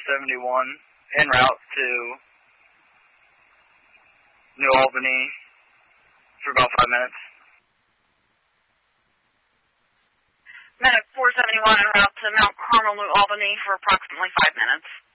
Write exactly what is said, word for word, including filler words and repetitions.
seventy-one en route to New Albany for about five minutes. Medic four seventy-one en route to Mount Carmel, New Albany for approximately five minutes.